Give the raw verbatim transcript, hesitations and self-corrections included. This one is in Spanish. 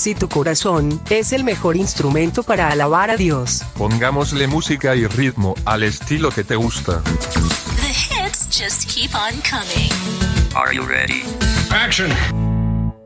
Si tu corazón es el mejor instrumento para alabar a Dios, pongámosle música y ritmo al estilo que te gusta. The hits just keep on coming. Are you ready? Action!